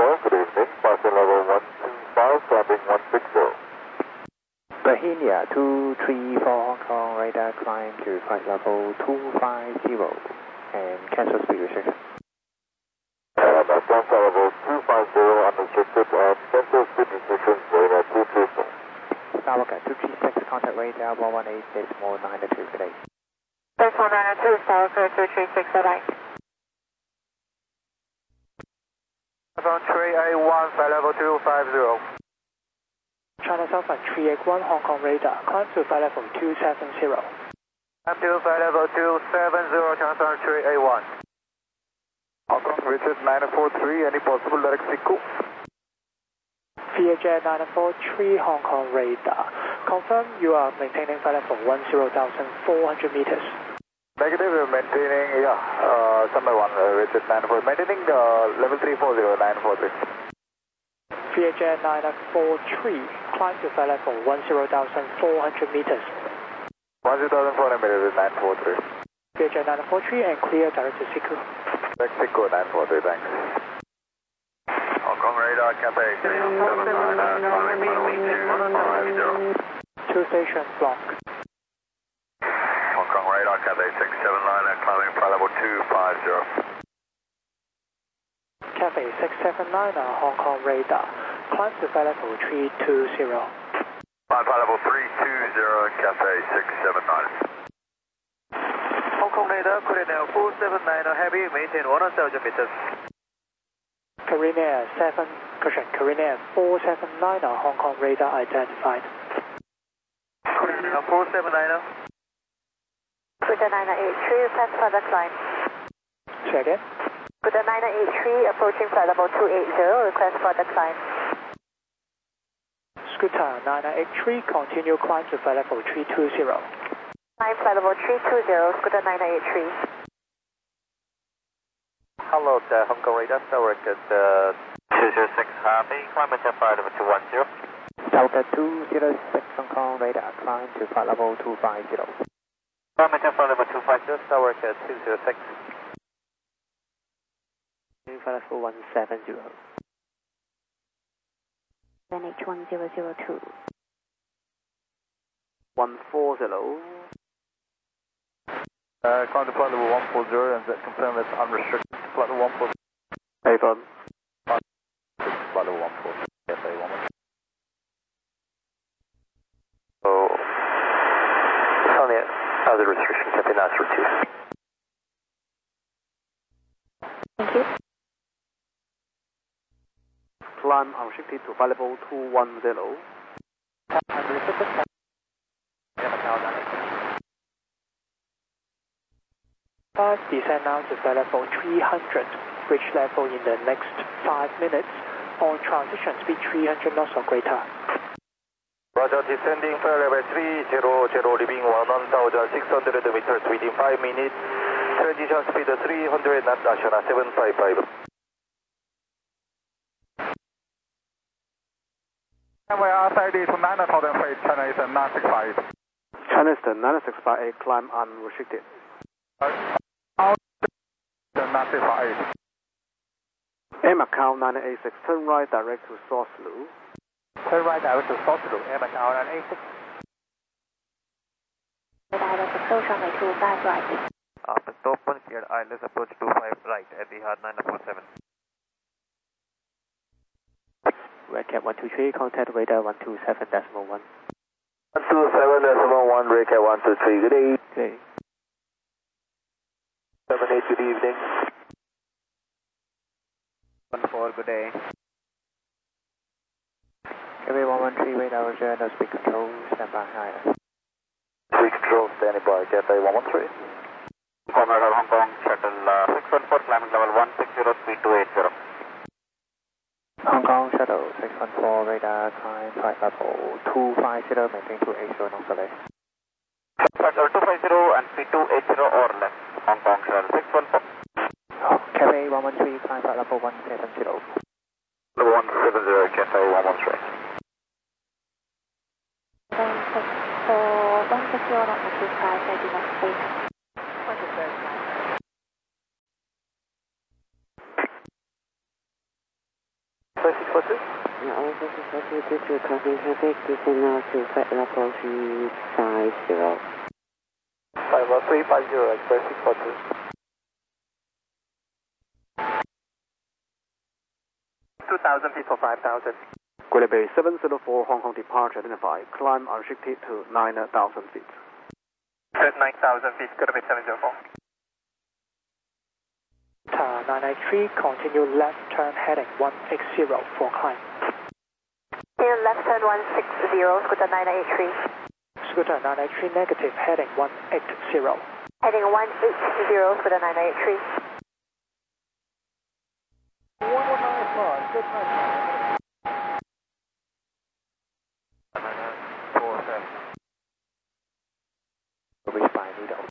good evening. Parcel level 125, climbing 160. Bohemia 234 Hong Kong, radar climb to flight level 250 and cancel speed restriction. Cancel level 250 unrestricted and cancel speed restrictions radar 234. Skywalker 236, contact radar 118.92 today. Base 192, Skywalker 236, bye-bye. From 381, flight level 250. China Southern 381 Hong Kong radar, climb to flight level 270. Climb to flight level 270, China Southern 381. Hong Kong Richard 943, any possible direct sequel? VHJ 943 Hong Kong radar, confirm you are maintaining flight level 10,400 meters. Negative, we're maintaining, somewhere 1, Richard 943, maintaining level 340, 943. VHJ 943, climb to flight level 10,400 meters. 10,400 meters is 943. VHJ 943 and clear direct to Siku. Direct Siku 943, thanks. Hong Kong radar, Cathay 679, climbing flight level 250. Two stations block. Hong Kong radar, Cathay 679, climbing flight level 250. Cathay 679 Hong Kong radar, climb to flight level 320. Climb flight level 320, Cathay 679. Hong Kong radar, Korean 479 heavy, maintain 1,000 meters. Korean 479 Hong Kong radar identified. Korean 479. Buddha 983, request for the climb. Say again. Buddha 983, approaching flight level 280, request for the climb. Scooter 983, continue climb to flight level 320. Climb flight level 320, Scooter 983. Hello, the Hong Kong radar, Skywalker 206 Harvey, climb to flight level 210. Skywalker 206 Hong Kong radar, climb to flight level 250. Climb to flight level 250, Skywalker 206. Flight level 170. NH1002. 140. Climb to flight level 140 and confirm that's unrestricted. Flight level 140. Avon. Flight level 140. Yes, A1. So, Sonia, other restriction, Captain Nasser 2. Thank you. Climb unrestricted to flight level 210. Fast descend now to flight level 300, reach level in the next 5 minutes, on transition speed 300 knots or greater. Roger, descending flight level 300, leaving 1,600 meters within 5 minutes. Transition speed 300 knots, Ashana 755. We are outside to 9,000 feet, China is 965. China Eastern 965, climb unrestricted. 965. Air Macau 986, turn right direct to Source-Lu. Turn right direct to Source-Lu, Air Macau 986. Direct approach runway 25 right. After stop on cleared, ILS approach 25 right at the hard 947. Redcap 123, contact radar 127.1. 127.1, Redcap 123, good day. Okay. 78, good evening. 14, good day. Cafe 113, radar Roger, no speed control, stand by higher. Speed control, standing by, Cafe 113. Hong Kong, shuttle 614, climbing level 160, speed 280. Hong Kong Shuttle 614, radar climb flight level 250, maintain 280, non delay. Shuttle 250 and speed 280 or less. Hong Kong Shuttle 614. Cafe 113, climb flight level 170. Level 170, Cafe 113. 160 knots to 25, ready to speed. 130. 642? Yeah, all 642 to crossing traffic, descend now to flight level 350. 350, Express 642. 2,000 feet for 5,000. Query Bay 704 Hong Kong departure identified. Climb unrestricted to 9,000 feet. Set 9,000 feet, Query Bay 704. Tower 983, continue left turn heading 180 for climb. Here, left turn 160, Scooter 983. Scooter 983 negative, heading 180. Heading 180, Scooter 983. 1195, good night. 47. Reach by Needle.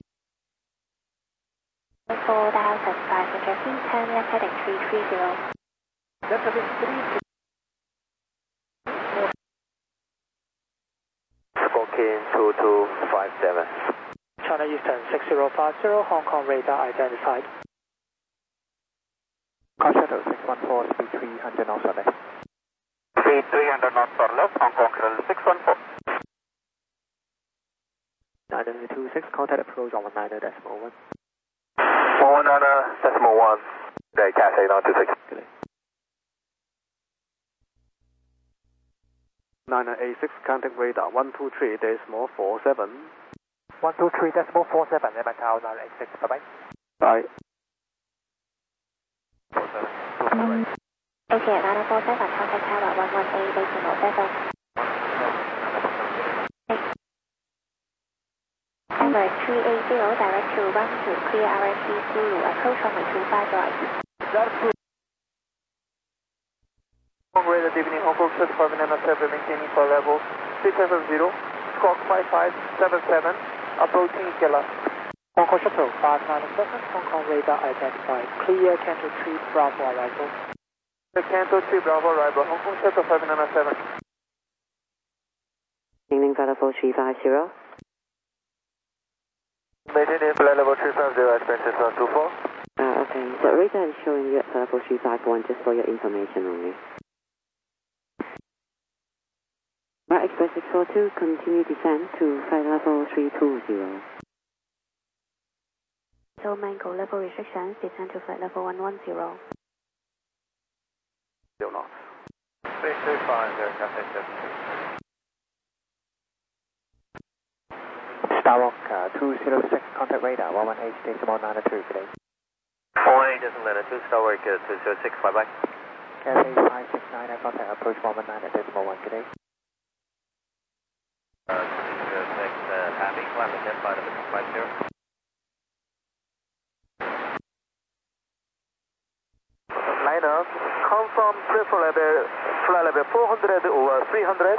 4,500 feet, turn left heading 330. Left heading 330. Squawking 2257. China Eastern 6050, Hong Kong radar identified. Call shuttle 614, speed 300 knots or less. Speed 300 knots or less, Hong Kong shuttle 614. 9026, contact approach on 19.1. 19.1. Okay, Cathay 926. 9986, contact radar 123.47. 123.47, and Macau 986, bye-bye. Bye. 47. Okay, 947, contact tower 118.7. Emirates 380, direct to 12, clear RFC Zulu, approach runway 25 right. That's good. Hong Kong radar, evening, Hong Kong 35 and 7, maintaining for level 670, squawk 5577, approaching Ikela. Hong Kong shuttle 597, Hong Kong radar identified. Clear Canto 3 Bravo arrival. The Canto 3 Bravo arrival, Hong Kong shuttle 597. Maintaining flight level 350. Maintaining flight level 350, expenses 124. Okay, so radar is showing you at flight level 351 just for your information only. Right, Express 642, continue descent to flight level 320. So mango level restrictions, descend to flight level 110. Still not. 335, Cathay 72. Starwalk 206, contact radar 118.92, good day. 18.92, Starwalk 206, bye-bye. Cathay 569, contact approach 119.1, good day. 206, happy, climbing in flight level 250. Liner, confirm flight level 400 over 300.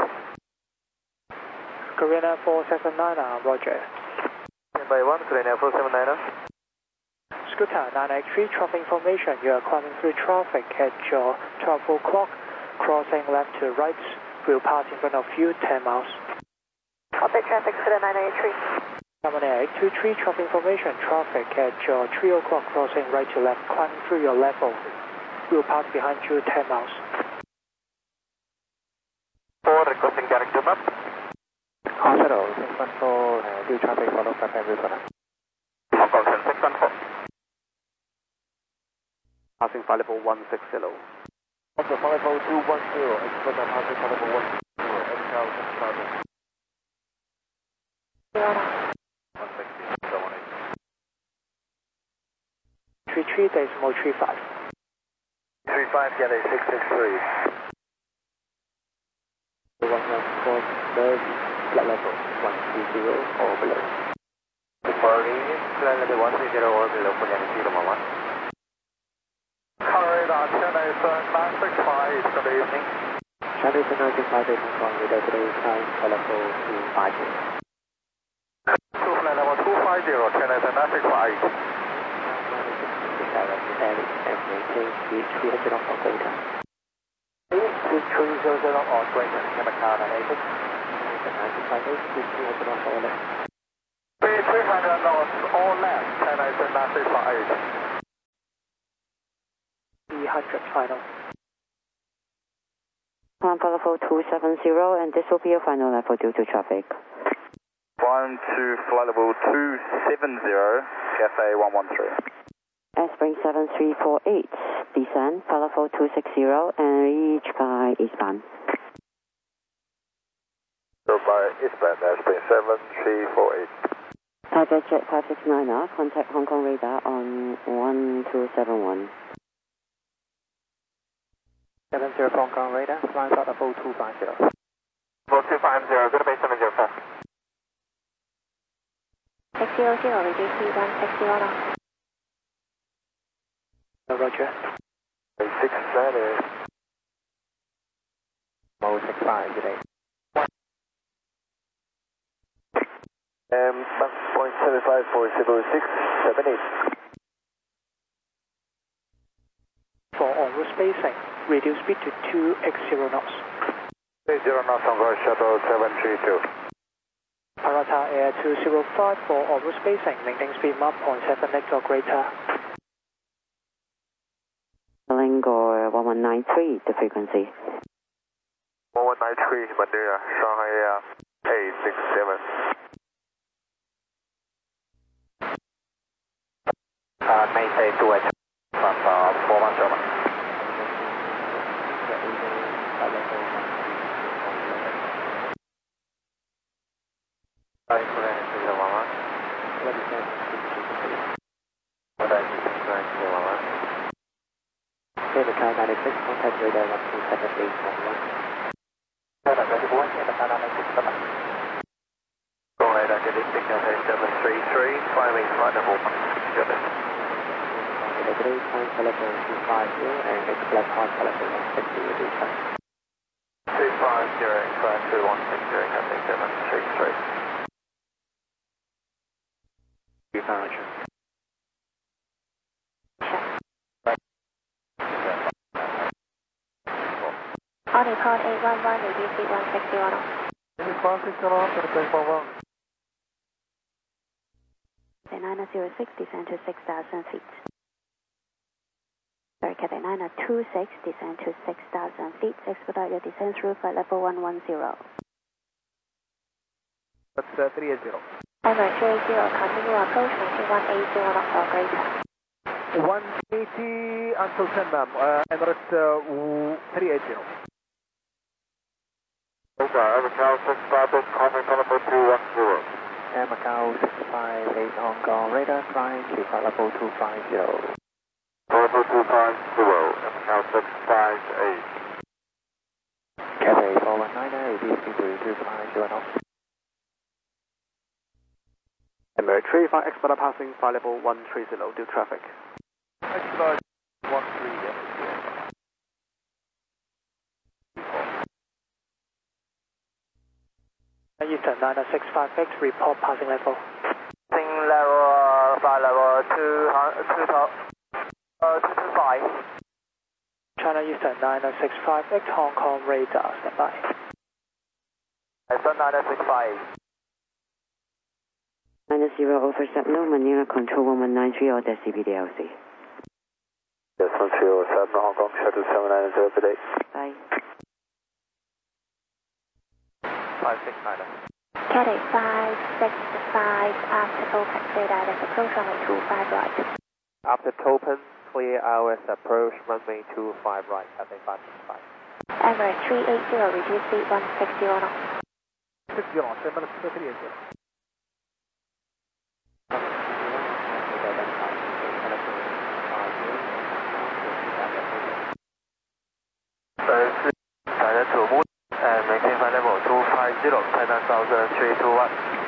Korean 479, roger. By 1, Korean 479. Scooter 983, traffic information. You are climbing through traffic at your 12 o'clock. Crossing left to right. Will pass in front of you 10 miles. Copy traffic, Scooter 983. 7823, traffic information. Traffic at your 3 o'clock. Crossing right to left. Climbing through your level. Will pass behind you 10 miles. 4, requesting character map. Call shuttle 614, do traffic follow for family for now. Hong Kong 614. Passing flight level 160. Also, flight level 210, expect a passing flight level 160, Excel 6000. 160, 33.35. 35, get a 663. 114, flight level 130 or below. Flight level 130 or below, for Yankee Lima 1. Radar, China Eastern 965, good evening. China Eastern 965, Hong Kong radar today, climb flight level 250. Flight level 250, China Eastern 965. Direct to Paris and maintain speed 300 knots or greater. 300 or greater, Macau 986. 958, speed 300 knots or less. Speed 300 knots or less, China Eastern 965. 300 final. Climb flight level 270, and this will be your final level due to traffic. Climb to flight level 270, Cafe 113. Spring 7348, descend flight level 260 and reach by eastbound. So by eastbound, Spring 7348. Tiger Jet 569er, contact Hong Kong radar on 1271. 70 Hong Kong radar, flying flight level 250. 250, good base 704. 600, reduce speed 160 Roger. 690. Mo 65 today. Mach 0.75 for 0678. For en route spacing, reduce speed to 2x0 knots. 30 knots on board shuttle 732. Parata Air 205 for en route spacing, maintain speed Mach 0.78 or greater. Selangor 1193, the frequency. 1193, Madeira, Shanghai Air 867. Maintain 2H from 410. David Kai 96, contact radar 127.8.1. Go ahead, Identity Cafe 733, climbing flight level 1. Delivery, climb flight level 250 and expect hard flight level 160 with each time. 250, climb to 160, Cafe 733. Roger. On report 811, reduce speed 160 906, descend to 6,000 feet. Sorry, Cathay 926, descend to 6,000 feet. Expedite your descent through flight level 110. That's 380. Emirates 380, continue approach, maintain 180 knots or greater. 180 until 10 ma'am, Emirates 380. Okay, Macau 658, climbing flight level 210. Air Macau 658 Hong Kong radar, flying to flight level 250. Level 250, Macau 658. Cathay 419, reduce speed to 250 knots. Emirates 35, expedite passing flight level 130 due traffic. Expedite 13, Eastern 965X, report passing level. Passing level, flight level 225. China Eastern 965X, Hong Kong radar, stand by. Eastern 965. 90 over Subno, Manila Control 1193 or the CPDLC. Yes, 1307, Hong Kong, shuttle 790 per day. Bye. 569. Cathay 565, after open, clear direct approach, runway 25 right. After Topen, clear ILS approach, runway 25 right, Cathay 565. Emirates 380, reduce speed 160 knots. 60 knots, Emirates 380. China to Moon and maintain flight level 250, China Southern 321.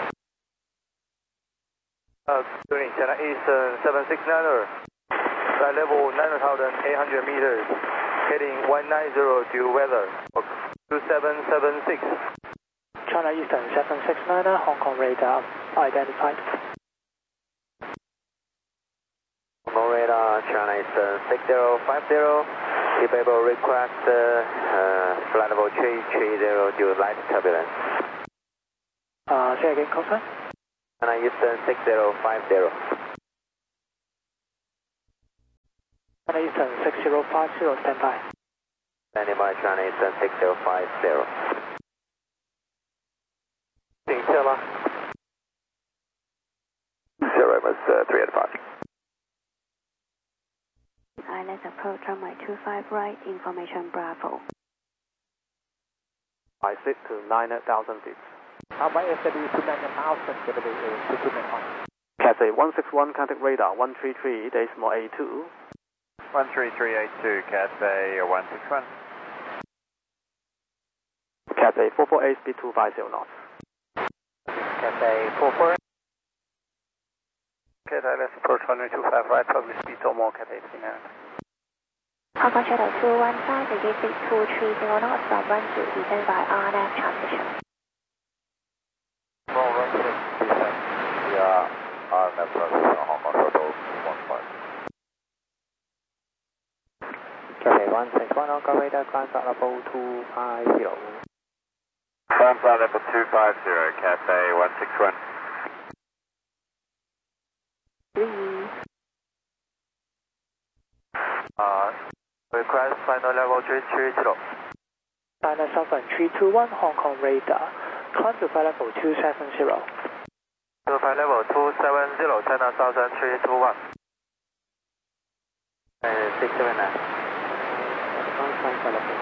During China Eastern 769er, flight level 9,800 meters, heading 190 due weather, 2776. China Eastern 769er, Hong Kong radar, identified. Hong Kong radar, China Eastern 6050. Capable request flight level 330 due light turbulence. Say again, call sign. China Eastern 6050. China Eastern 6050, stand by. Standing by China Eastern 6050. 顶线了。Sierra Amos 3 at 5. Islands approach runway 25 right, information Bravo. I sit to 9,000 feet. How about SW 29,000, Cathay 161, contact radar 133, decimal A2. 13382, Cathay 161. Cathay 448, speed 250 knots. Cathay 44. Cathay, let's approach runway 25 right, probably speed or more, Cathay 39. Hong Kong Shuttle 215, reduce speed 230 knots from 10, descend by RNAV transition. Well, run 6, descend via RNAV transition, Hong Kong Shuttle 215. Cathay 161 Hong Kong radar, climb flight level 250. Climb flight level 250, Cathay 161. 3. Request final level 330. China Southern 321 Hong Kong radar, climb to flight level 270. To flight level 270, China Southern 321. 679. Climb flight level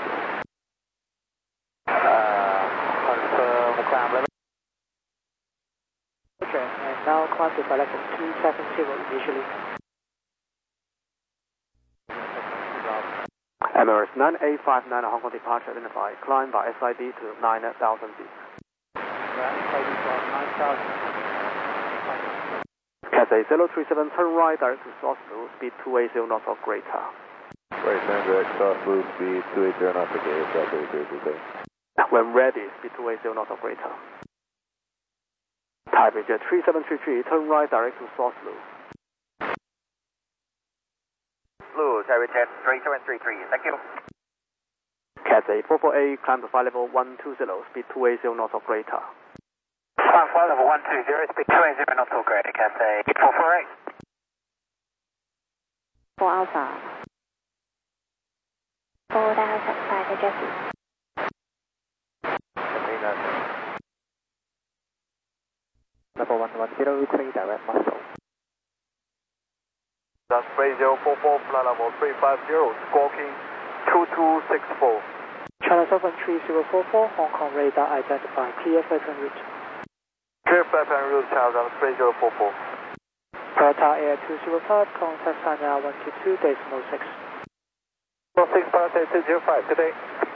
240. Confirm climb level. Okay, and now climb to flight level 270 initially. Emirates 9859 Hong Kong departure identified. Climb by SID to 9,000 feet. Cathay 037, turn right, direct to source blue, speed 280 knots or greater. Right, turn direct, source blue, speed 280 knots or greater. When ready, speed 280 knots or greater. Taipei Jet 3733, turn right, direct to source blue. Blue, Taipei Jet 3733, thank you. Cathay 448, climb to flight level 120, speed 280 knots or greater. Climb flight level 120, speed 280 knots or greater, Cathay 448. 4 Alpha. 4000, Taipei Jet. Level 1103, direct muscle. That's Fraser 44, flight level 350, squawking 2264. China Southern 3044 Hong Kong radar, identify clear flight en route. Clear flight en route, China Fraser 44. Toyota Air 205, contact Sanya 122, decimal 6. 6 Parasite 205, today.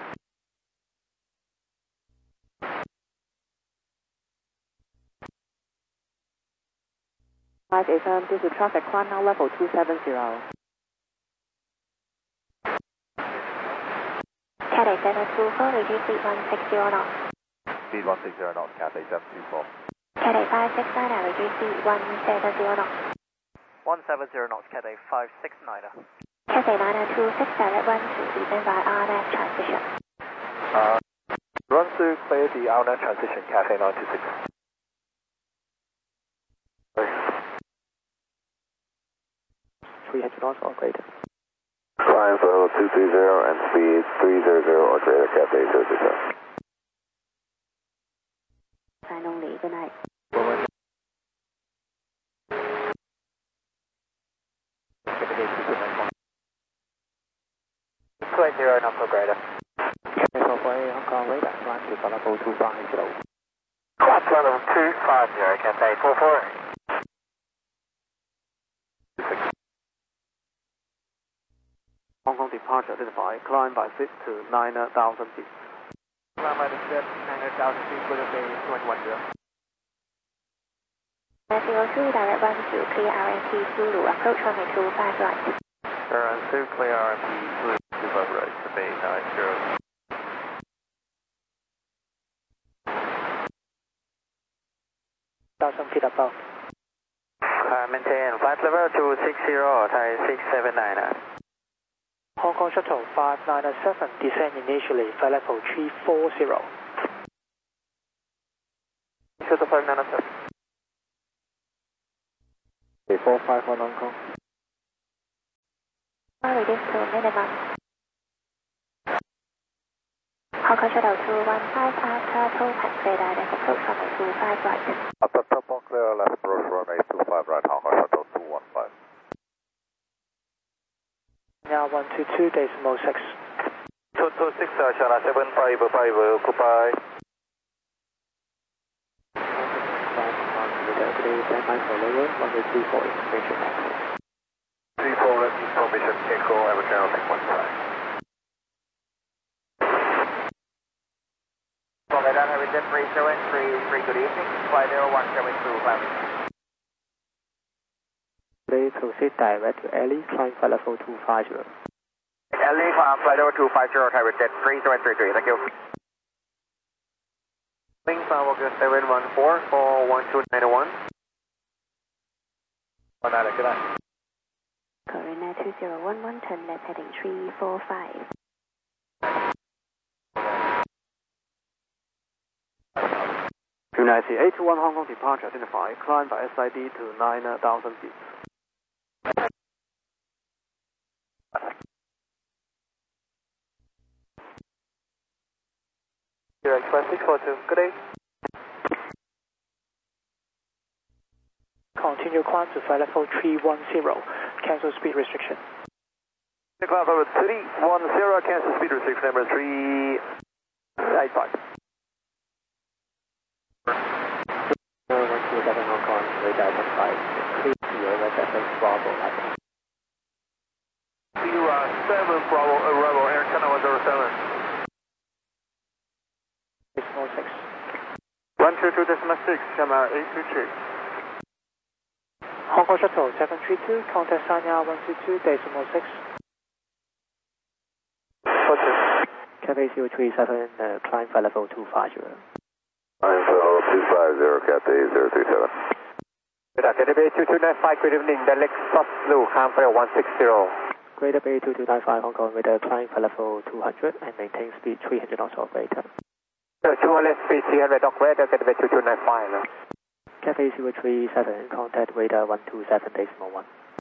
This is traffic, climb now level 270. Cathay 724, reduce speed 160 knots. Speed 160 knots, Cathay 724. Cathay 569, reduce speed 170 knots. 170 knots, Cathay 569. Cathay 9026, direct 12, descend by RNAV transition. Run through, clear the RNAV transition, Cathay 926. 300 knots or greater. Climb for level 230 and speed 300 or greater, Cathay 060. Sign only, good night. 280 knots or greater. Cathay 448 Hong Kong radar, climb to flight level 250. Climb flight level 250, Cathay 448. Hong Kong departure identified. Climb by 6 to 9,000 feet. Climb by the jet 9,000 feet, clear bay 210. 03, direct 12, clear RMP Zulu, approach runway 25 right. Turn 2, clear RMP Zulu 25 right, to bay 90. 1,000 feet above. Maintain flight level 260, Thai 679. Hong Kong Shuttle 597, descend initially, flight level 340. Shuttle 597. 451 Hong Kong. Reduce to minimum. Hong Kong Shuttle 215 after Towpath radar and approach runway 25 right. After Towpath clear left approach runway 25 right, Hong Kong Shuttle 215. Now 122.6. 226 Shana 755, goodbye. Stand by for lower, runway 34 information echo. 34 information echo, American 615. Medan Heritage 3733, good evening, 50172 left. Please proceed direct to Ellie, climb flight level 250. Ellie, flight level 250, Heritage 3733, thank you. Wing August 714 for 12901. Good night. Corona 2011, turn left heading 345. United 821 Hong Kong departure identified. Climb by SID to 9,000 feet. Direct 5642, good day. Continue climb to flight level 310. Cancel speed restriction. Climb level 310, cancel speed restriction number 385. 127 Hong Kong, radar 15, 30 West FX Bravo, left. 7 Bravo, arrival, Air China 107. 606. 122.6, China 823. Hong Kong Shuttle 732, contact Sanya 122.6. Cathay 037, climb flight level 250. Climb level 250, Cathay 037. Good afternoon, Bay 2295, good evening, the Lexus Blue, climb for 160. Greater Bay 2295 Hong Kong, radar climb flight level 200 and maintain speed 300 knots operator. 200 speed 300 operator, Cathay 2295. Cathay 037, contact radar 127.1.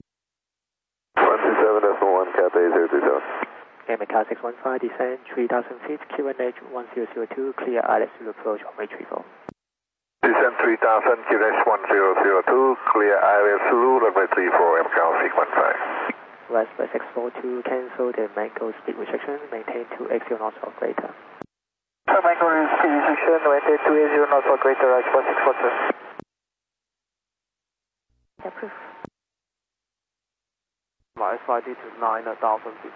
127.1, Cathay 037. America 615, descend 3,000 feet, QNH 1002, clear ILS to approach runway 34. Descend 3,000, QNH 1002, clear ILS Zulu, runway 34, America 615. West by 642, cancel the Mango speed restriction, maintain 280 knots operator. Mango speed restriction, maintain 280 knots operator, right for 642. Approved. My SID to 9,000 feet.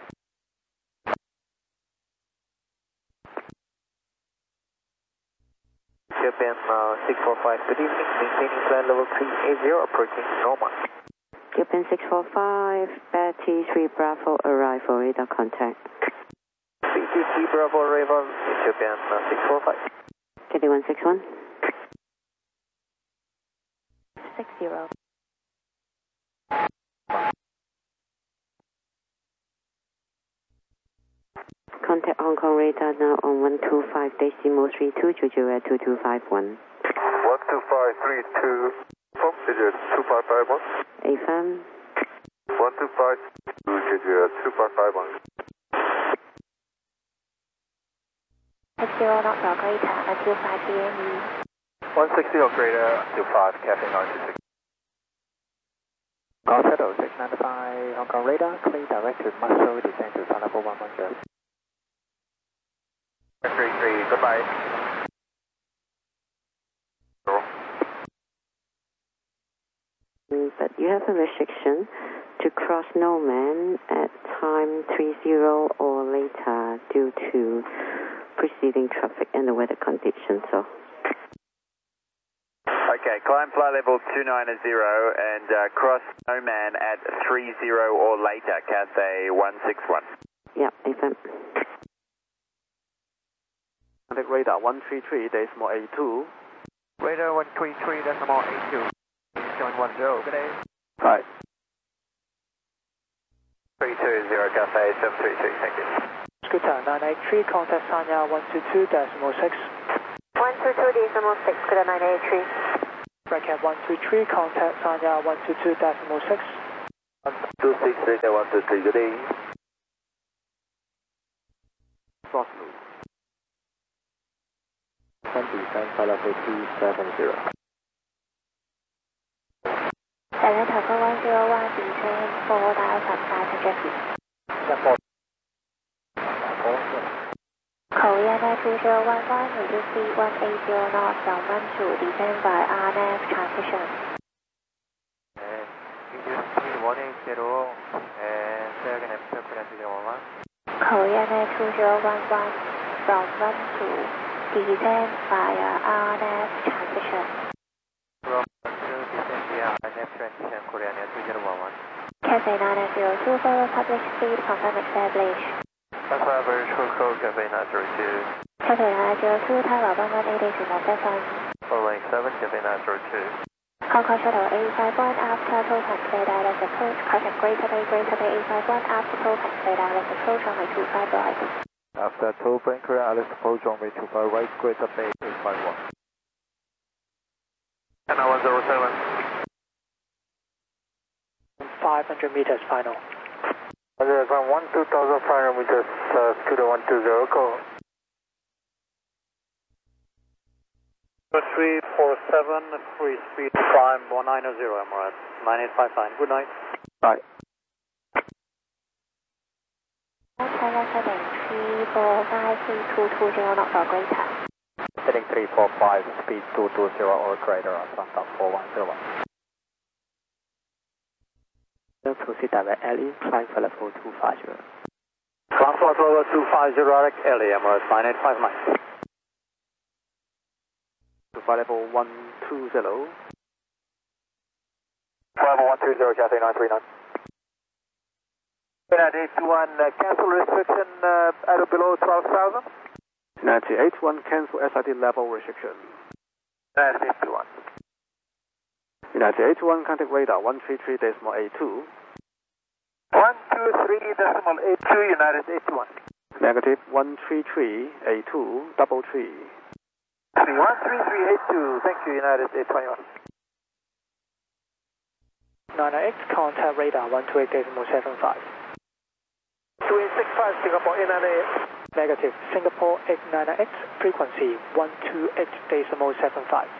Japan 645, good evening, maintaining flight level 380, approaching normal. Japan 645, Betty 3 Bravo, arrive for radar contact. BT3 Bravo, arrival, Japan 645. Cathay 161. 60. Contact Hong Kong radar now on 125.32, Juju at 2251. 12532, digit 2551. AFM. 125, digit 2551. 60 knots or greater until 5 p.m. 160 or greater until 5, Cathay 926. Hong Kong Shuttle 695, Hong Kong radar, clear direct to Muscle, descend to flight level 110. 33, goodbye. But you have a restriction to cross no man at time 30 or later due to preceding traffic and the weather conditions. So. Okay, climb flight level 290 and cross no man at 30 or later, Cathay 161. Yeah, AFM. Contact radar 133.82. Radar 133.82. 710, good day. Right. 320, Cathay 733, thank you. Scooter 983, contact Sanya 122.6. 122.6, good 983. Bracket 123, contact Sanya 122.6. 126, radar 123, good day. Cross loop. climb flight level 270. Delta Tower 101, descend 4,500 feet. Korean Air 2011, reduce speed 180 knots from Manchu, descend by RNAV transition. Reduce speed 180 and say again after Korean 2011. Korean Air 2011, from Manchu, descend via RNAV transition. From Manchu, descend via RNAV transition, Korean Air 2011. Cathay 902, follow published speed, confirm established. Alpha Virtual Code Cafe 902. Cathay 902, Tower 118.7. Following 7 Cafe 902. Hong Kong Shuttle 851, after token clear direct approach, caution Greater Bay 851, after token clear direct approach, runway 25 right. After toll banker, Alice approach runway 25 right, Greater Bay 851. And 107. 500 meters final. 2,500 meters, Scooter 120, go. 347, free speed, climb 190, Emirates, 9859, good night. Bye. China setting 345, 3220 knots or greater. Heading 345, speed 220 or greater, Atlanta 4101. Proceed direct LE, climb flight level 250. Climb flight level 250, direct LE, Emirates, 9859. Flight level 120. Flight level 120, Cathay 939. United 81, cancel restriction at or below 12,000. United 81, cancel SID level restriction. United 81. United 81, contact radar 133.82. 123.82, United 81. Negative 133.82, double 3. 13382, thank you, United 821. 9X, contact radar 128.75. 2865, Singapore 898. Negative, Singapore 898X, frequency 128.75.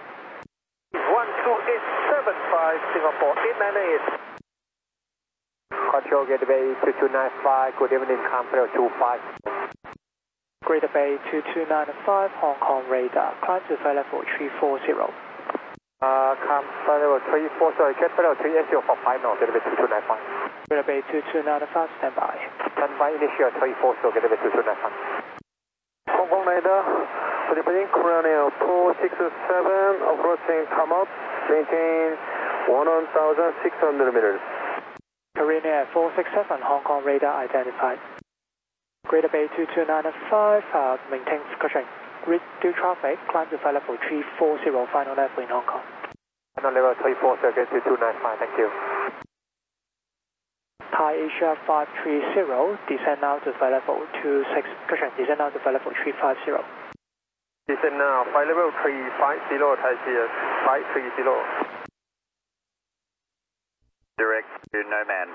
12875, Singapore 898. Control Gateway 2295, good evening, climb flight level 25. Greater Bay 2295, Hong Kong radar, climb to flight level 340. Climb flight level 340, get flight level 380 for 5 knots, Gateway 2295. Greater Bay 2295, stand by. Stand by, initial 340, Gateway 2295. Hong Kong radar, Philippine Korean Air 467, approaching Kamot, maintain 1,600 meters. Korean Air 467, Hong Kong radar identified. Greater Bay 2295, maintain caution. Grid due traffic, climb to flight level 340, final level in Hong Kong. Final level 340, Gateway 2295, thank you. Thai Asia 530, descend now to flight level 26, caution, descend now to flight level 350. Descend now, flight level 350, Thai Asia 530. Direct to Nomad.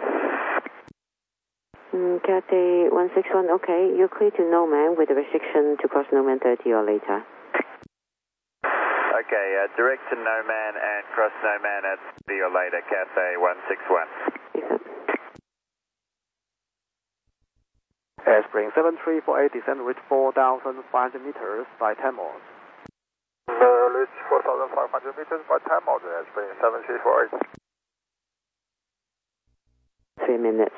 Cathay 161, okay, you're clear to Nomad with a restriction to cross Nomad 30 or later. Okay, direct to Nomad and cross Nomad at 30 or later, Cathay 161. Yes, Airspring 7348, descend reach 4,500 meters by 10 miles. Reach 4,500 meters by 10 miles, Airspring 7348. 3 minutes.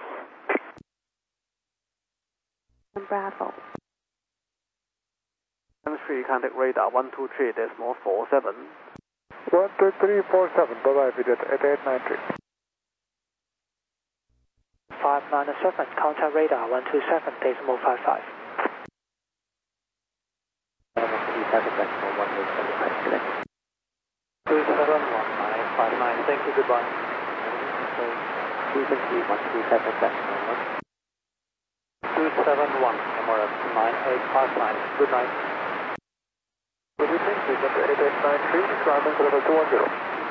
Bravo. 3, contact radar 123.47. 12347, bye-bye, video 8893. 597, contact radar 127.55. 271, thank you, goodbye. Frequency 127.1. 271, Emirates 9859, good night. Good evening, frequency 8893, climbing to level 210.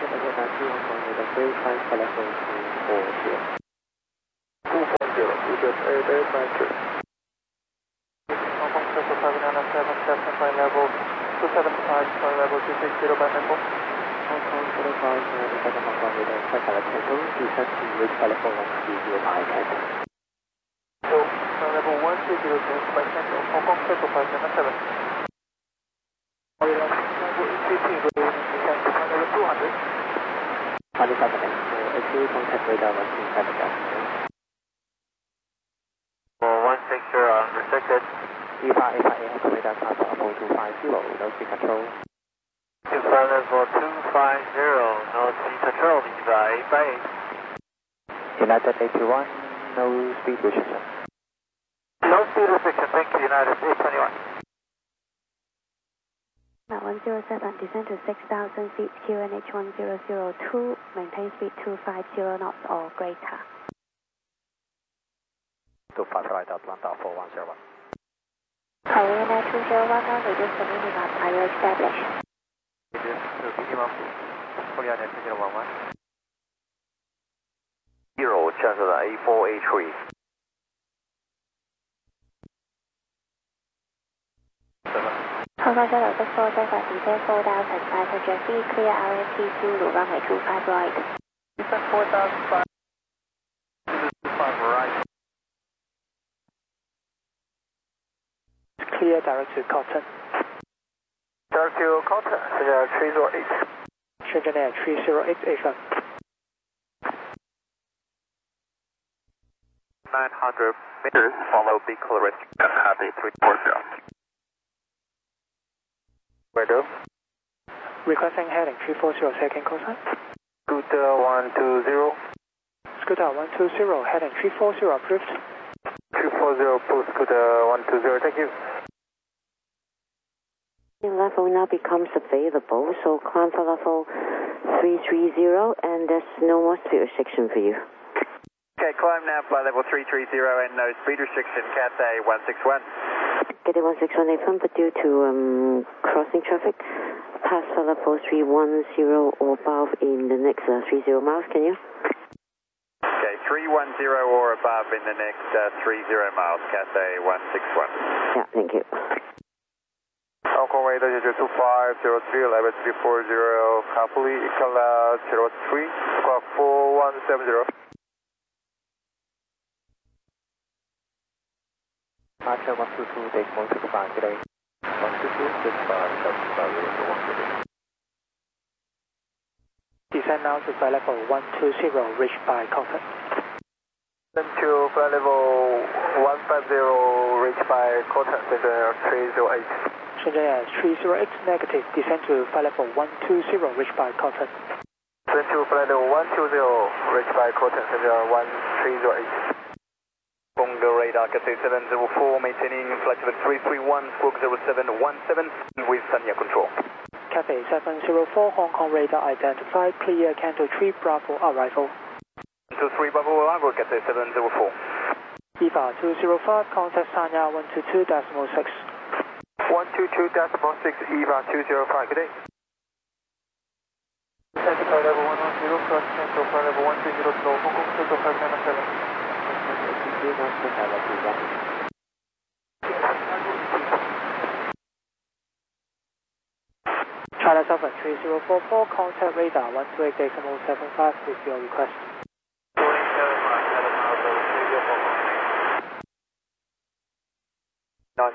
Climb flight level 240. 240, frequency 8893. Hong Kong Central 797, descent by level 275, 160 Hong Kong 05, second Hong Kong radar, flight level 10, descend to reach flight level 130 by Canto. So, flight level 130 by Canto, Hong Kong 577. Level 18, flight level 200. 27 XU, contact radar 127. 160 unrestricted. EVA Hong Kong radar, climb for level 250, no speed control. To flight level 250, no speed control, EVA 8. United 821, no speed restriction. No speed restriction, thank you, United 821. At 107, descend to 6,000 feet, QNH 1002, maintain speed 250 knots or greater. 250 right Atlanta 4101. Marina 201, reduce the minimum, are you established? Reduce to minimum, Korean 2011. 0, chance of A4A3. 航空交流的4 Delta descend 4,500 feet, clear RFT Zulu, runway 25 right. Descend 4,500 right. Clear direct to Cotton. Direct to Cotton, 308. Shenzhen Air 308 900 meters, follow big color copy 340. Weather. Requesting heading 340, second call sign. Scooter 120. Scooter 120, heading 340, approved. 340, pull Scooter 120, thank you. Level now becomes available, so climb for level 330, and there's no more speed restriction for you. Okay, climb now by level 330 and no speed restriction, Cathay 161. Cathay 161 FM, but due to crossing traffic, pass for level 310 or above in the next 30 miles, can you? Okay, 310 or above in the next 30 miles, Cathay 161. Yeah, thank you. Hong Kong radar 2503, level 340, Kapuli, Ikala 03, squawk 4170. Archer 122, decimal 65 today. 122, 65, Delta 1 Descend now to flight level 120, reached by Cotton. Descend to flight level 150, reached by Cotton, 308. Shenzhen Air 308, negative, descend to flight level 120, reached by Cotton. Descend to flight level 120, reached by Cotton, 1308. Bongo radar, Cathay 704, maintaining flight level 331, squawk 0717 with Sanya control. Cathay 704, Hong Kong radar identified, clear Canto 3 Bravo arrival. 23 Bravo arrival, Cathay 704. EVA 205, contact Sanya 122.6. 122.6, EVA 205, good day. Descend to flight level 110, cross Canto, flight level 130 below, Hong Kong 577. China Southern 3044, contact radar 128.75 with your request. Nice.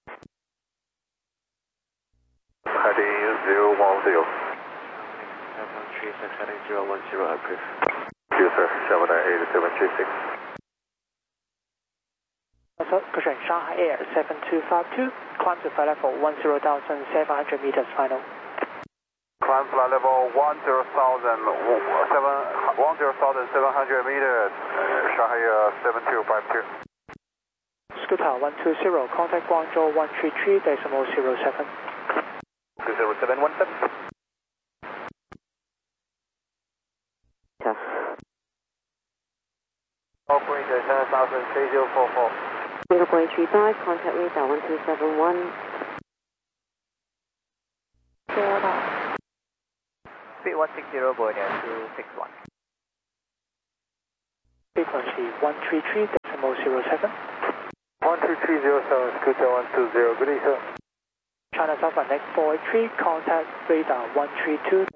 Heading 010. 736, heading 010, approved. Yes, sir. 798, 736. Cushion Shanghai Air 7252, climb to flight level 10,700 meters final. Climb flight level 10,700 meters, Shanghai Air 7252. Scooter 120, contact Guangzhou 133.07. 20717. Operator 10,000, 3044. Singapore 35, contact radar 1271. 09. Speed 160, Borneo 261. Frequency 133.07. 13307, Scooter 120, good day, sir. China Southern Next 483, contact radar 132.15.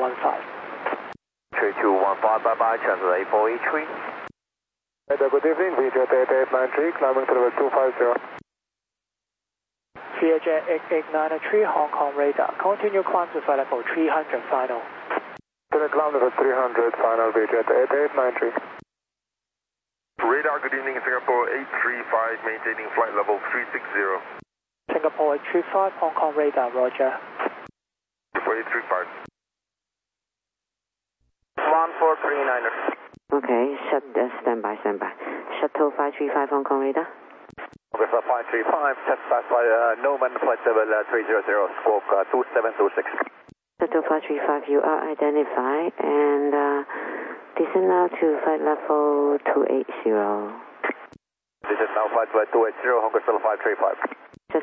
3215, bye-bye, Chancellor A483. Good evening, VJet 8893, climbing to level 250. VJet 8893, Hong Kong radar, continue climb to flight level 300 final. Continue climb level 300 final, VJet 8893. Radar, good evening, Singapore 835, maintaining flight level 360. Singapore 835, Hong Kong radar, roger. Singapore 835. 1439er. Okay, standby. Shuttle 535 Hong Kong radar. Okay, 535, test pass by Noman, flight level 300, squawk 2726. Shuttle 535, you are identified and descend now to flight level 280. This is now flight level 280, Hong Kong 535.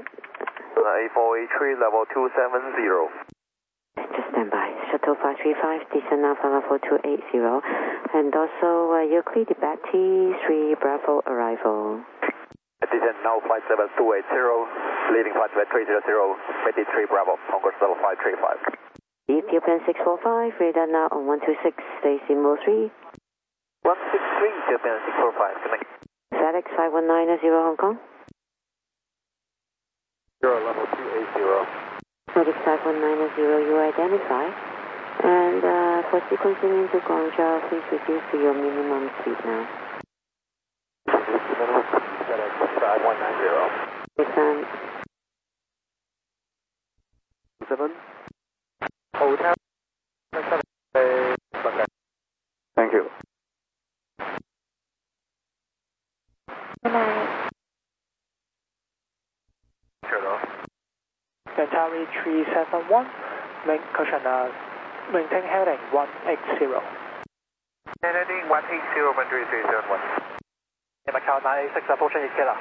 A483, level 270. Just stand by. Shuttle 535, descend now flight level 280. And also, you're clear to back T3 Bravo arrival. Descend now flight level 280, leading flight level 300, 23 Bravo, Hong Kong 535. Ethiopian 645, radar now on 126, Stacy Mo 3. 163, Ethiopian 645, connect. FedEx 5190 Hong Kong. 0, level 280. FedEx 5190, you identify. And for sequencing into Guangzhou, please reduce to your minimum speed now. FedEx 5190. Descend. 7. Hotel. Thank you. Good night. Mentari 371, maintain heading 180. Heading 180, Mandalay 371. Macau 986, approaching Ikela.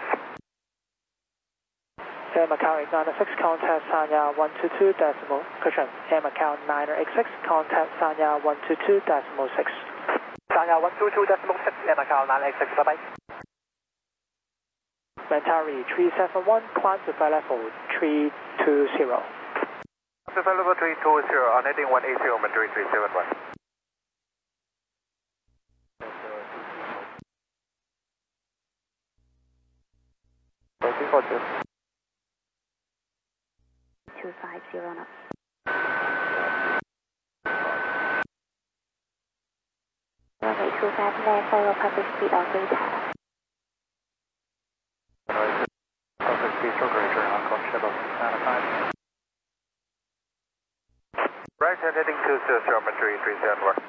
Air Macau 896, contact Sanya 122 decimal, cushion. Air Macau 986, contact Sanya 122 decimal 6. Sanya 122 decimal 6, Air Macau 986, bye-bye. Mentari 371, climb to flight level 320. To flight level 320, on heading 180, Mandalay 371. Roger. 250 knots. Runway 25 left, follow public speed of greater. Public speed for greater, Hong Kong Shuttle 695. Right hand heading 200, Mandalay 371.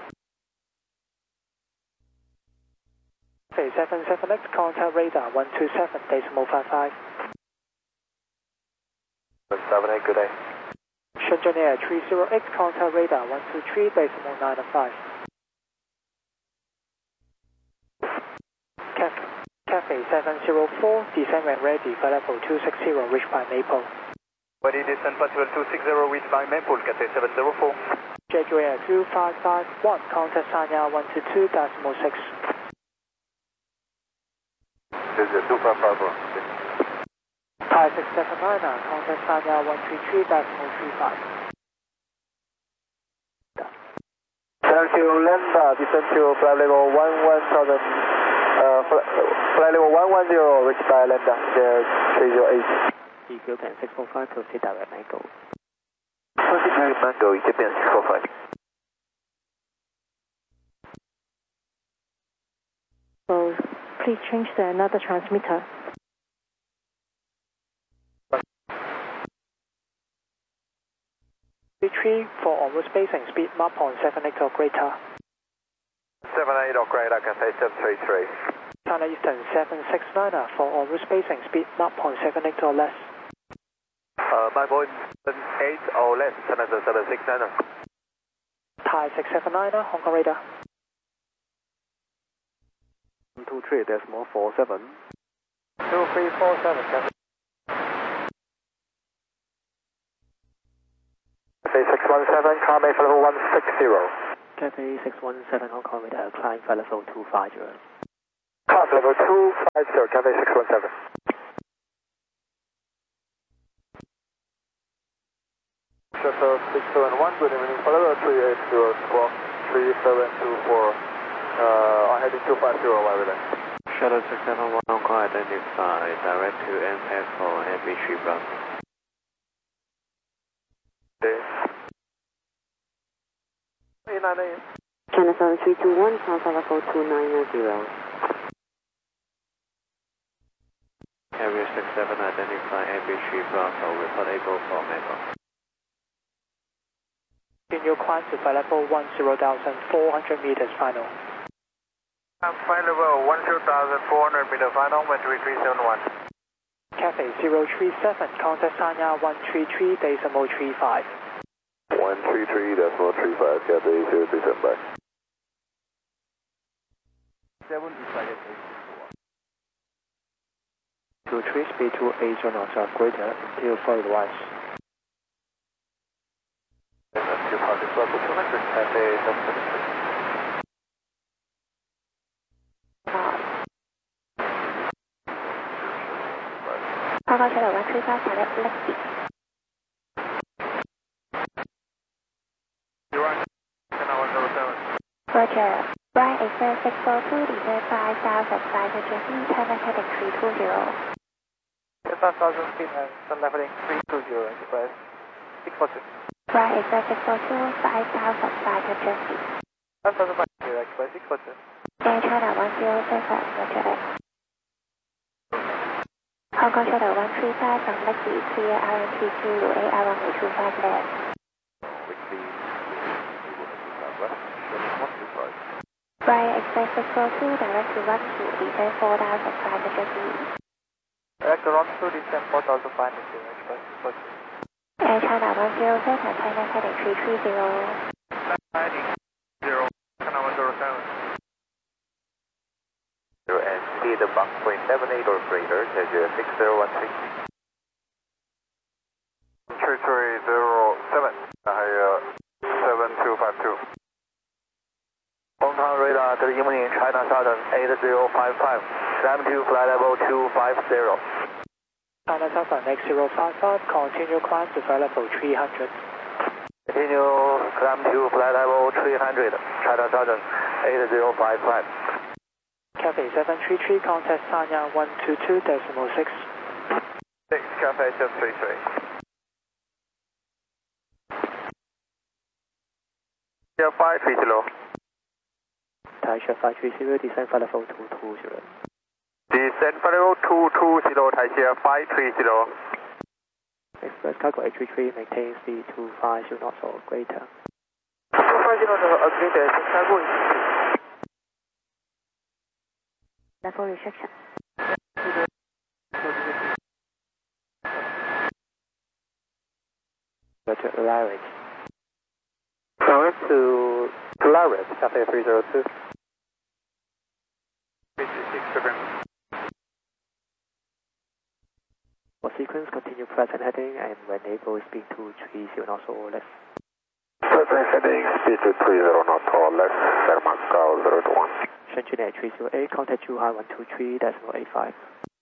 Okay, 778, contact radar 127 decimal 55. 78, good day. Shenzhen Air 308, contact radar 123 decimal 905. Cafe 704, descend when ready, flight level 260, reached by Maple. Ready, descend flight level 260, reached by Maple, Cafe 704. Jeju Air 2551, contact Sanya 122 decimal 6. This is 255. Thai 679, contact Sanya 133 decimal 35. Thank you, Lambda, descend to flight level 11000, flight level 110, reached by Lambda, 308. Ethiopian 645, proceed direct Mango. Proceed direct Mango, Ethiopian 645. So, please change to another transmitter. Retreat for onward spacing, speed map on 78 or greater. 78 or greater, Cathay 733. China Eastern 769 for onward spacing, speed map on 78 or less. 9.8 or less, China 769. Thai 679, Hong Kong radar. 123 decimal 47. 2347, Cathay. Cathay 617, climb for level 160. Cathay 617 Hong Kong radar, climb flight level 250. Climb level 250, Cathay 617. Successor 671, good evening, Flyover 380, squawk 3724, heading 250, Maryland. Shuttle 671 Hong Kong identified, direct to MF for MB3 Bravo. China 7321, Alpha Level 290. Carrier 67 identify MB3 Bravo, report able for Mako. Continue climb to flight level 10,400 meters final. Flight level 10,400 meter final, metro 371. Cathay 037, contact Sanya 133.35. 133.35, Cathay 037 back. 7 decided 23 speed to 8 knots or greater until further wise. 200, Cathay 773. Hong Kong Shuttle 135, Planet Lexi. You're right, 10,007. Roger. Bright Express 642, descend 5,500 feet, heaven heading 320. 5,000 feet and leveling 320, Express 642. Bright Express 642, 5,500 feet. 5,500, Express 642. Air China 107, Roger X. Hong Kong Shuttle 135 from Lexi, clear RMT2 Lua runway 25 left. Bright Express 642, direct to run to descend 4,500 feet. Direct to run to descend 4,500 feet, Express 642. Air China 107, China heading 330. Heading 0, China 107. And speed of Mach 0.78 or greater, Jeju 6013. 3307, 7252. Hometown radar, good evening, China Southern 8055, climb to flight level 250. China Southern next 055, continue climb to flight level 300. Continue climb to flight level 300, China Southern 8055. Cathay 733, contact Sanya 122.6. 6, Cathay 733. Yeah, 530. Taisha 530, descend flight level 220. Descend flight level 220, Taisha 530. Express cargo 833, maintain speed 250 knots or greater. 250 knots or greater, cargo Level restriction. Roger, Larry. Direct to Claret, Cathay 302. 56 seconds. For sequence, continue present heading and when able, speed to 30 knots or less. Present heading, speed to 30 knots or less, Denmark 021. Shenzhen 308, contact Zhuhai 123.85.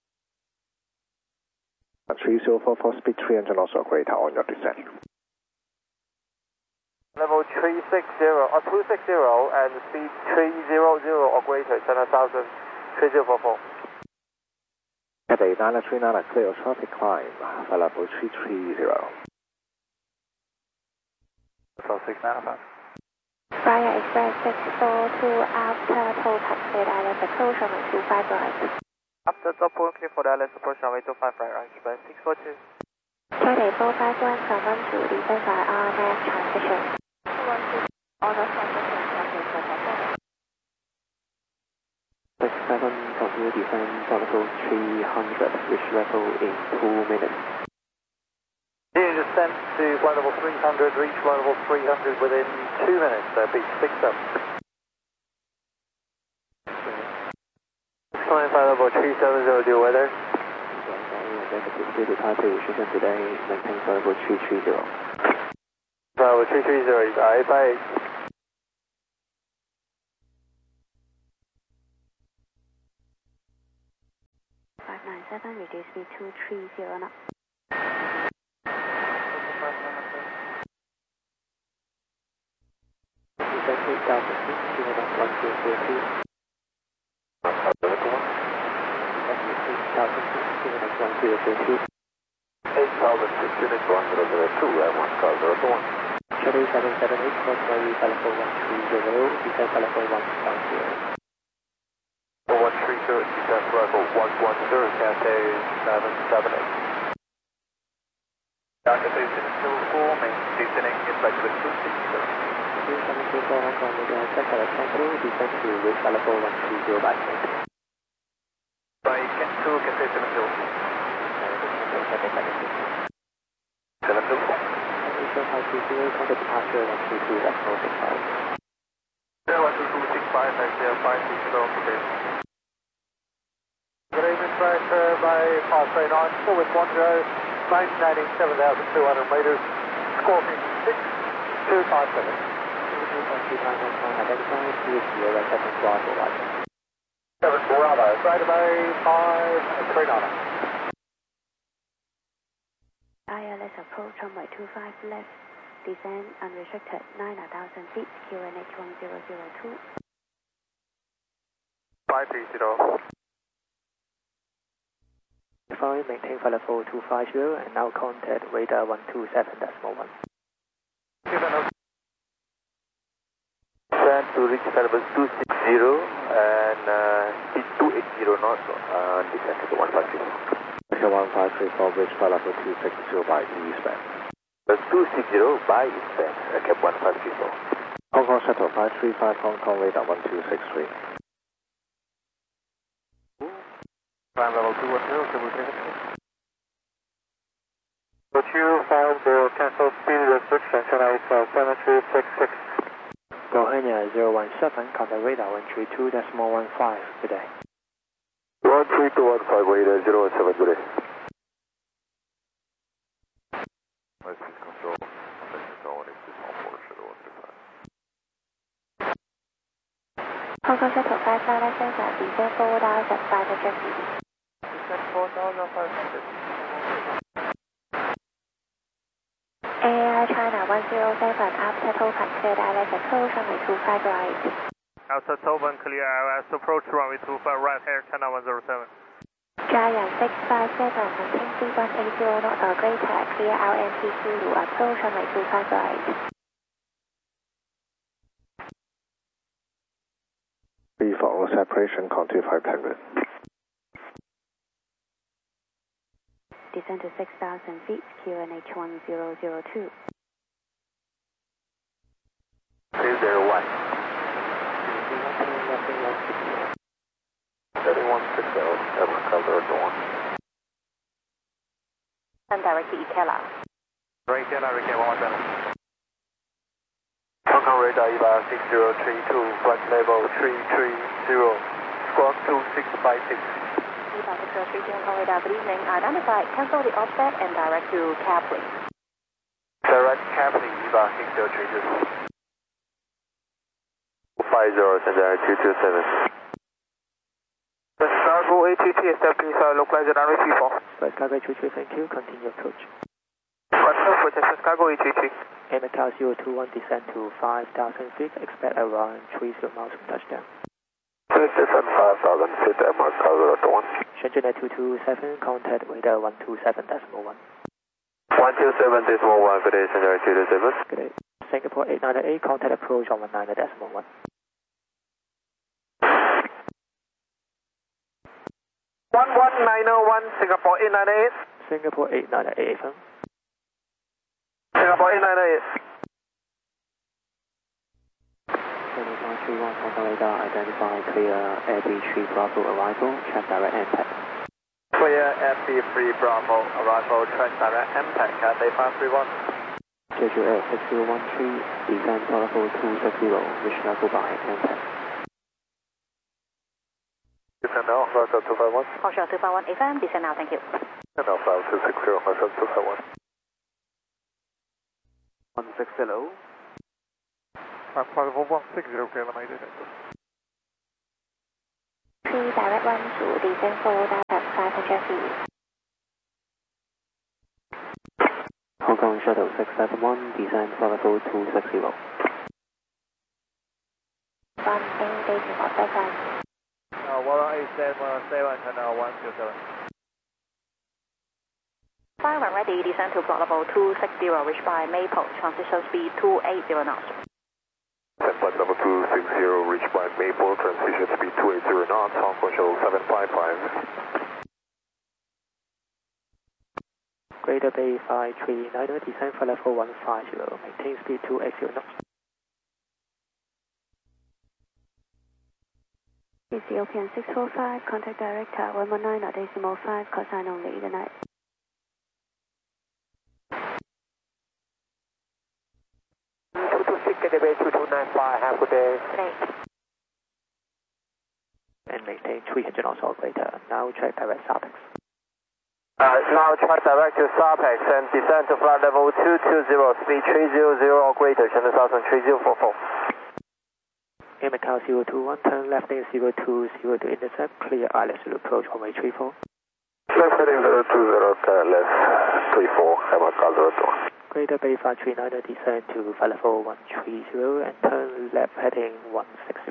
3044, speed 300 knots or greater on your descent. Level 360, 260 and speed 300 or greater, China Southern 3044. Cathay 939, clear traffic climb, flight level 330. Control 695. Bright Express 642, after toll taxi, island approach runway 25 right. After double clear for the island approach runway 25 right, Express 642. Cathay 451 from 1 to descend by RMS transition. 67, continue descend flight level 300, reach level in 2 minutes. Descent to flight level 300, reach flight level 300 within 2 minutes, beat 67. Flight level 370, do weather. Due to Taipei restriction today, maintain flight level 330. Flight level 330 is bye. 597, reduce speed to 30 knots. feet, QNH 1002. 8,000 feet, QNH 1002. 8,000 feet, QNH 1002, M1 Car 021. Shadow 778, Cosmary telephone 130, descent telephone 110. 130, descent level 110, Cathay 778. Cathay 704, maintaining inflexible 260. 2724 Hong Kong radar, check direct cancel, descent to with telephone 130 by Cathay. By cancel, Cathay 704. 704. Asia 520, contact departure 122, that's no 65. 12265, Asia 520, Cathay. Good evening, flight by 539, still with 10, maintaining 7,200 metres, squawking 6257. 2.29 Hong Kong identified, CSG over 7 Bravo, right. 7 Bravo, Greater Bay 539. ILS approach runway 25 left, descend unrestricted 9,000 feet, QNH 1002. 530. Fine, maintain flight level 250 and now contact radar 127.1. Stand to reach level 260 and speed 280 knots and descend to 150. Pressure 1534, bridge flight level 260 by eastbound. 260 by eastbound, cap 1534. Hong Kong Shuttle 535, Hong Kong radar 1263. Climb level 210, civil 300. 250, cancel speed restriction, channel 7366. Go Anya 017, contact radar 132.15, good day. 13215, radar 017, good day. License control, license control, and it's on board shuttle 125. Hong Kong Shuttle 5997, descend 4,500 feet. Descend 4,500. AAI China 107, after Topan, cleared ILS approach runway 25 right. After Topan, clear ILS approach runway 25 right, Air China 107. Giant 657, maintain C180 knots or greater, clear LNT Zulu, approach runway 25 right. Follow separation, contour 500. Descend to 6,000 feet, QNH 1002. 301. 3160, Ever Cover Dawn. And direct to Ikela. Right, Ikela, Recap 117. Hong Kong radar EVA 6032, flight level 330, squawk 2656. EVA 6032, Hong Kong radar, good evening. Identify, cancel the offset and direct to Capri. Direct Capri, EVA 6032. 50, send 227. Cargo ATT, establish localizer runway 34. First cargo 23, thank you, continue approach. Control for Texas Cargo ATT. Amical 021, descend to 5,000 feet, expect around 30 miles from touchdown. Descend 5,000 feet, Ever Cover Dawn. Shenzhen 227, contact radar 127.1. 127.1, good day, send 227. Good day. Singapore 898, contact approach on 19.1. 11901, Singapore 898. Singapore 898, FM. Singapore 898. 7531, Hong Kong radar, identify clear AB3 Bravo arrival, check direct impact. Clear FB3 Bravo, arrival, track direct impact, Cathay 531. Jeju Air 6013, descend level 260, reach level by impact. Descend now, Hotel 251. Hotel 251 FM, descend now, thank you. And now 5260, Hotel 251. 160. 160, kilometers. 3 direct 12, descend 4,500 feet. Hong Kong Shuttle 671, descend level 260. backside. 187, turn 127. 5 ready, descend to flight level 260, reach by Maple, transition speed 280 knots. Flight level 260, reach by Maple, transition speed 280 knots, Hong Kong shuttle 755. Greater Bay 539, descend flight level 150, maintain speed 280 knots. Ethiopian 645, contact director 119.5, cosine only, the night. Greater Bay 2295, have a good day. And maintain 300 knots or greater. Now check direct SAPEX. Now track direct to SAPEX and descend to flight level 220, speed 300 or greater, channel 3044. Air Macau 021, turn left lane 020 to intercept, clear ILS to approach runway 34. Left heading 020, left 34, Air Macau 02. Greater Bay 539, descend to flight level 130 and turn left heading 160.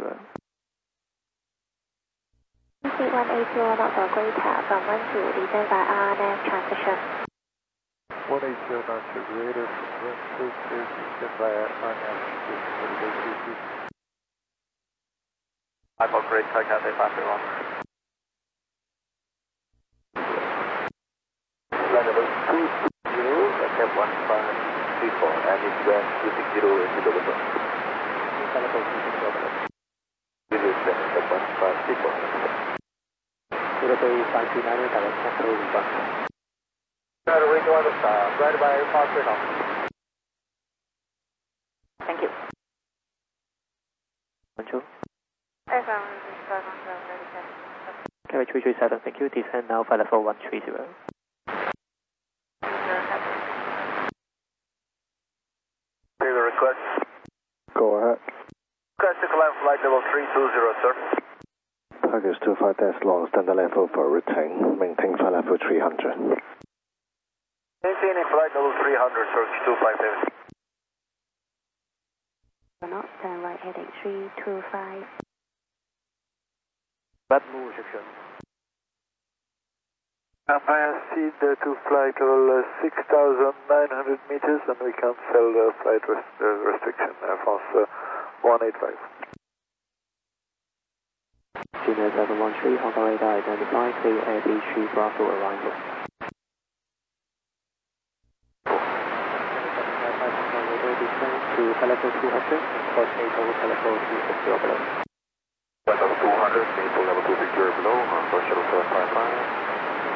Speed 180 knots or greater, from 12, descend by RNF transition. 180 knots or greater, from 12, descend by RNF transition. I for great car Cathay 531. Flight level 220, step 1534, and it's when 260 is delivered. Flight level 260. This is step 1534. Greater Bay 539, direct control reverse. Right by 539. Thank you. Control. FM Carry 337, thank you. Descend now flight level 130. Taylor request. Go ahead. Request to climb flight level 320, sir. Package 25 dash long, standard level for retain, maintain flight level 300. Maintaining flight level 300, sir, 257. knots, turn right heading 325. Bad move section. Proceed to flight level 6,900 meters and we cancel the flight restriction, France 185. Junior 713, Hong Kong radar identified, clear AB3 Bravo arrival. Descend to flight level 200, cross Maple, flight level 260 below. Flight level 200, Maple level 260 below, Hong Kong shuttle 755.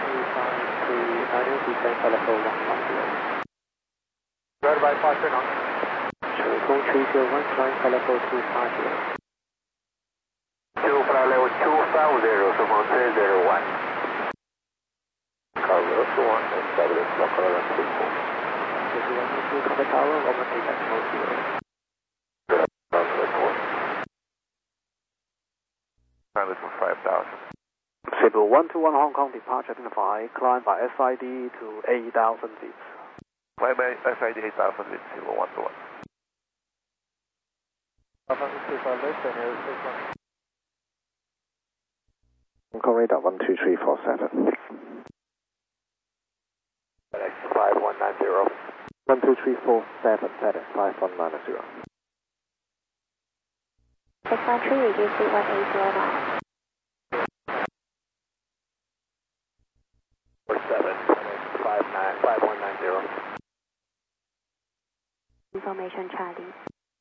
539, descend flight level 150. Right by 539. Cherry 301, climb flight level 250. Flight level 250, so from 301. Cargo 21, establish local around 64. If you want to come the tower, Roman take at 0. Pilot for 5,000. Cebu 121 Hong Kong departure identified, climb by SID to 8,000 feet. Climb by SID 8,000 feet, Cebu 121. Hong Kong radar 12347. 5190. 12347, FedEx 5190. 613, reduce speed 180 knots. 5190. Information Charlie.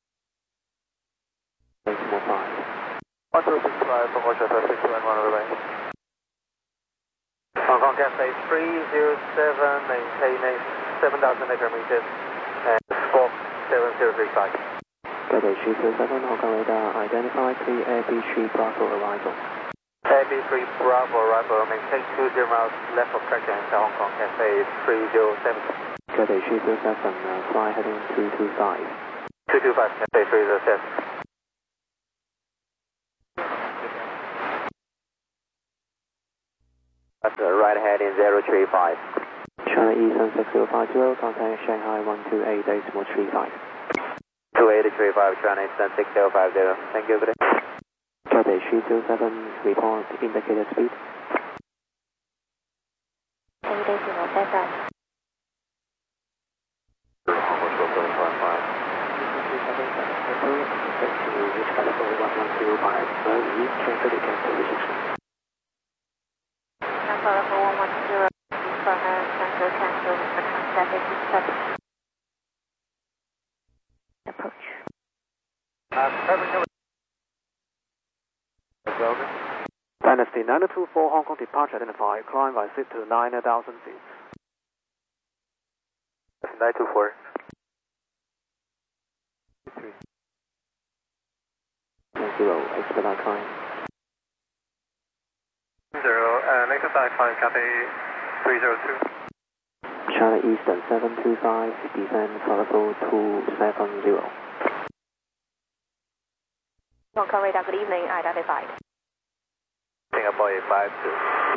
1265, Hong Kong shuttle 621 remain. Hong Kong Cathay 307, maintaining 7,000 acre meters and squawk 7035. Cathay 307, Hong Kong radar identified, clear AB3 Bravo arrival. AB3 Bravo arrival, maintain 20 miles left of track and Hong Kong Cathay 307. Cathay 307, fly heading 225. 225, Cathay 307. Right heading 035. China Eastern 6050, contact Shanghai 128.35. 2835, China Eastern 6050. Thank you, good day. Cathay Cathay 307, report indicator speed. 8.07. Hong Kong Shuttle 755. Reach level 110 by early, cancel restriction. Number level 110, cancel restriction, traffic disturb. Approach. Dynasty 924 Hong Kong departure identified. Climb by seat to 9,000 feet. 924. 0, expedite climb. 0, next time climb Cathay 302. Charlie Eastern 725, descend for level 270. Hong Kong radar, good evening, identified. Singapore 852.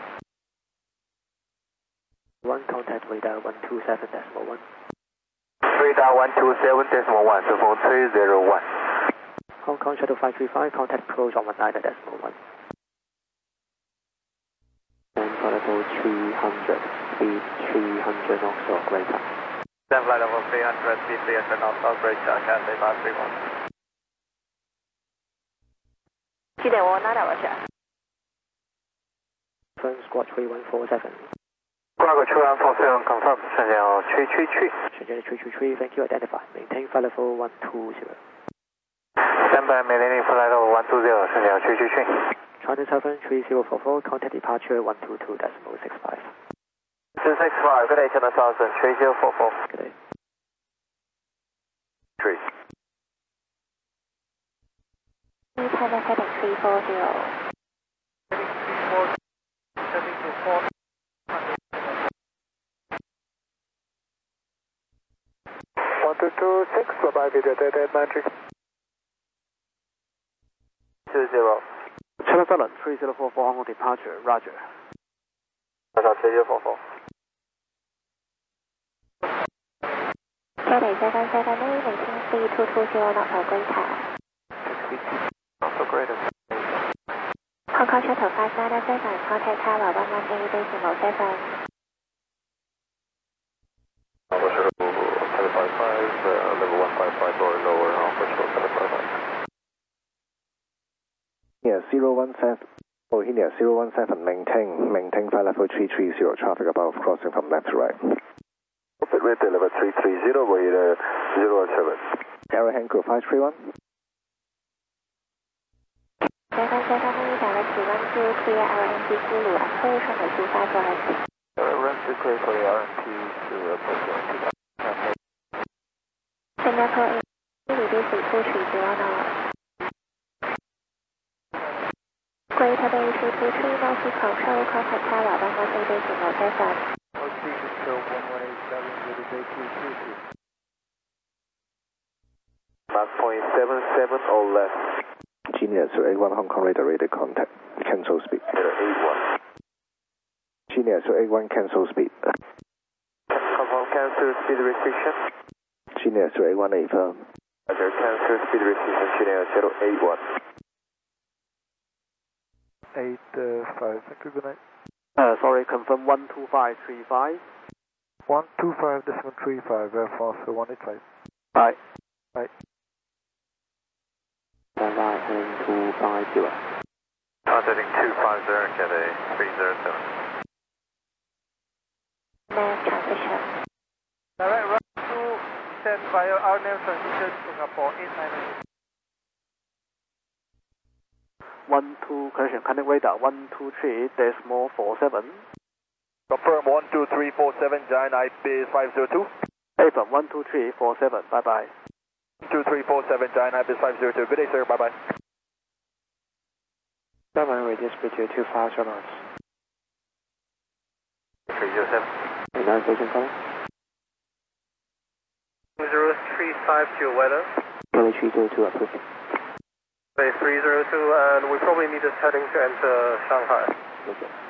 1 contact radar 127.1. Radar 127.1, to phone 301. Hong Kong Shuttle 535, contact approach on 19.1. And for level 300, speed 300 knots or greater. Stand flight level 300, speed 300 knots or greater, Cathay 531. 7点5 nada Roger. Confirm squad 3147. Squad 3147, confirm, 深圳333. 深圳333, thank you, identify. Maintain flight level 120. Stand by, maintaining flight level 120, 深圳333. China 73044, contact departure 122.65. 265, good day, China 1000, 3044. Good day. 3. China 7340. 1226, bye-bye, video dead magic. 20. Channel 7 3044 Hong Kong departure, Roger. 3044. Cathay 778, maintain speed 220 knots or greater. Not so great. Hong Kong Shuttle 597, contact tower 118.7. Hong Kong Shuttle 755, level 155 or lower, Hong Kong Shuttle 755. Yeah, 017. Oh, India 017, maintain flight level 330, traffic above, crossing from left to right. Red level 330, way 017. Arrowhand Group 531. 778, direct to 12, clear RMP Zulu, approach on 25 right. Run to clear for the RMP to approach. Singapore 8, reduce to 230 knots. Greater Bay 223, North control, contact tower 118.7. Mark point 77 or less. Genius 81 Hong Kong radar contact. Cancel speed. 81. Genius 81 cancel speed. Confirm cancel speed restriction. Genius 81 affirm. Roger, cancel speed restriction, Chile 081. 85, thank you, good night. Sorry, confirm 12535. 125.35, Air Force 185. Bye. Bye. Stand by, heading 250. Contacting 250, Cathay 307. Nav transition. Direct run to descend via our nav transition, Singapore 898. contact radar 123.47. Confirm 12347, Giant IBIS 502. Affirm 12347, bye bye. 2347, Giant IBIS 502. Good day, sir. Bye bye. 7 radius speed to 2,000 knots. 307. Another station calling. 0352 weather. Kelly 302 approved. Bay 302, and we probably need a heading to enter Shanghai. Okay.